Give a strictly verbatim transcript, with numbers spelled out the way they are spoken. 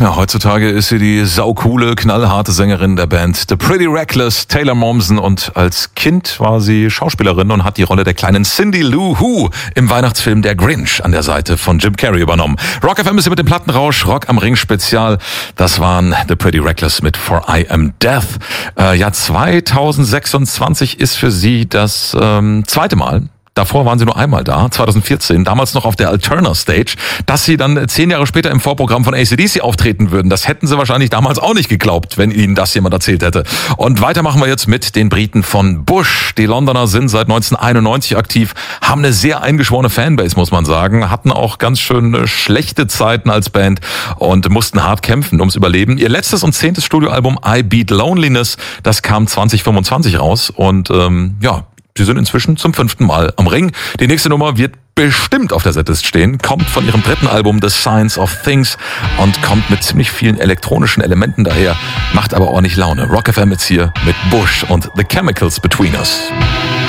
Ja, heutzutage ist sie die saucoole, knallharte Sängerin der Band The Pretty Reckless, Taylor Momsen, und als Kind war sie Schauspielerin und hat die Rolle der kleinen Cindy Lou Who im Weihnachtsfilm Der Grinch an der Seite von Jim Carrey übernommen. Rock F M ist hier mit dem Plattenrausch, Rock am Ring Spezial. Das waren The Pretty Reckless mit For I Am Death. Äh, ja, zweitausendsechsundzwanzig ist für sie das ähm, zweite Mal. Davor waren sie nur einmal da, zweitausendvierzehn, damals noch auf der Alterna Stage. Dass sie dann zehn Jahre später im Vorprogramm von A C D C auftreten würden, das hätten sie wahrscheinlich damals auch nicht geglaubt, wenn ihnen das jemand erzählt hätte. Und weiter machen wir jetzt mit den Briten von Bush. Die Londoner sind seit neunzehnhunderteinundneunzig aktiv, haben eine sehr eingeschworene Fanbase, muss man sagen, hatten auch ganz schön schlechte Zeiten als Band und mussten hart kämpfen ums Überleben. Ihr letztes und zehntes Studioalbum I Beat Loneliness, das kam zwanzig fünfundzwanzig raus und ähm, ja, sie sind inzwischen zum fünften Mal am Ring. Die nächste Nummer wird bestimmt auf der Setlist stehen, kommt von ihrem dritten Album The Science of Things und kommt mit ziemlich vielen elektronischen Elementen daher, macht aber ordentlich Laune. Rock F M jetzt hier mit Bush und The Chemicals Between Us.